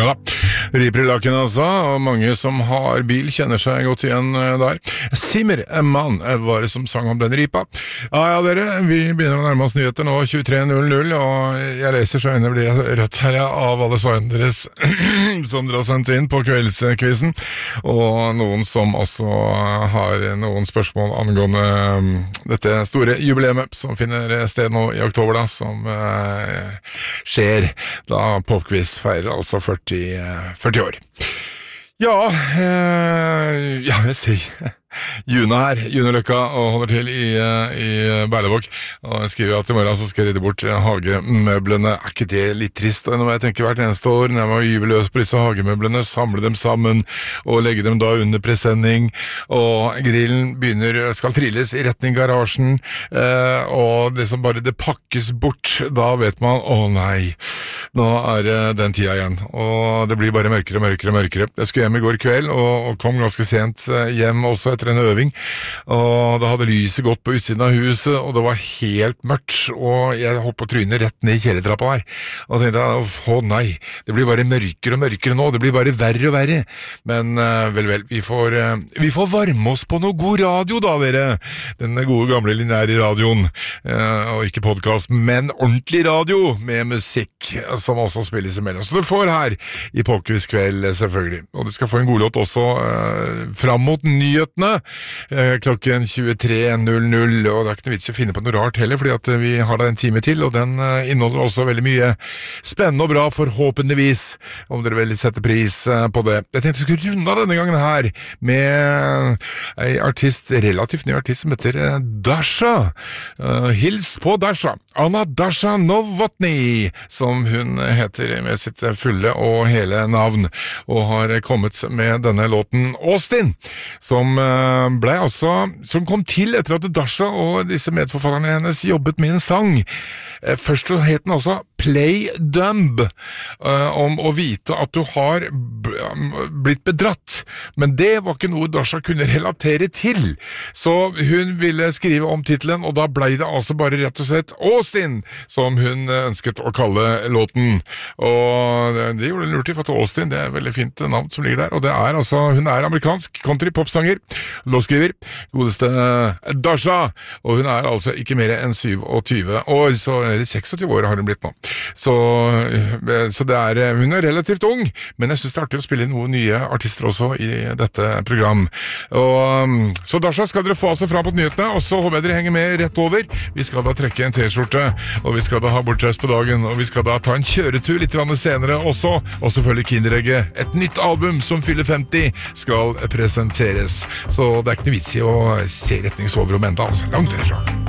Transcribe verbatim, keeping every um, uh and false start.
Ja da, Riprilaken altså, og mange som har bil kjenner seg godt igjen der. Simmermann var det som sang om den ripa. Ja, ja dere, vi begynner å nærme oss nyheter nå, tjuetre null null, og jeg leser så øynene blir rødt her ja, av alle svarene deres som dere har sendt inn på kveldskvisen, og noen som også har noen spørsmål angående dette store jubileet som finner sted nå i oktober da, som uh, skjer da Popquiz feirer altså førti, førti år. Ja, eh, ja, jeg ser Juna her, Juna Løkka, og holder til i, i Berlevåg, og skriver at i morgen så skal jeg rydde bort hagemøblene. Er ikke det litt trist? Nå må jeg tenke hvert eneste år, når jeg må gyve løs på disse hagemøblene, samle dem sammen, og legge dem da under presenning, og grillen begynner, skal trilles i retning garasjen, eh, og det som bare det pakkes bort, da vet man, å nei, nå er det den tida igjen, og det blir bare mørkere, mørkere, mørkere. Jeg skulle hjem i går kveld, og, og kom ganske sent hjem også, etter en øving, og da hadde lyset gått på utsiden av huset, og det var helt mørkt, og jeg holdt på å tryne rett ned i kjellertrappa der, og tenkte jeg, å nei, det blir bare mørkere og mørkere nå, det blir bare verre og verre, men uh, vel, vel, vi får, uh, vi får varme oss på noe god radio da, dere, den gode gamle linære radioen, uh, og ikke podcast, men ordentlig radio med musikk, som også spilles imellom, så du får her i Popquiz kveld, selvfølgelig, og du skal få en god låt også uh, fram mot nyhetene, klokken tjuetre null null, og det er ikke noe vits å finne på noe rart heller, fordi at vi har da en time til, og den inneholder også veldig mye spennende og bra, forhåpentligvis, om dere vil sette pris på det. Jeg tenkte jeg skulle runde denne gangen her med en artist, relativt ny artist, som heter Dasha. Uh, hils på Dasha. Anna Dasha Novotny, som hun heter med sitt fulle og hele navn, og har kommet med denne låten Austin, som ble altså, som kom til etter at Dasha og disse medforfatterne hennes jobbet med en sang. Først så het den altså Play Dumb, uh, om å vite at du har b- blitt bedratt, men det var ikke noe Dasha kunne relatere til, så hun ville skrive om titelen, og da ble det altså bare rett og slett Austin, som hun ønsket å kalle låten, og det gjorde det lurt i, for at Austin, det er et veldig fint navn som ligger der, og det er altså, hun er amerikansk country-popsanger, låtskriver, godeste Dasha, og hun er altså ikke mer enn syvogtyve år, så eller seksogtyve år har hun blitt nå. Så, så det er, hun er relativt ung, men jeg synes det er artig å spille noen nye artister også i dette program. Og, så Dasha skal dere få altså fra på nyhetene, og så håper jeg dere henger med rett over. Vi skal da trekke en t-skjorte, og vi skal da ha bortreist på dagen, og vi skal da ta en kjøretur litt senere også, og selvfølgelig Kinderegget. Et nytt album som fyller femti skal presenteres, så det er ikke noe vits i å se retning soverom enda, altså langt derifra.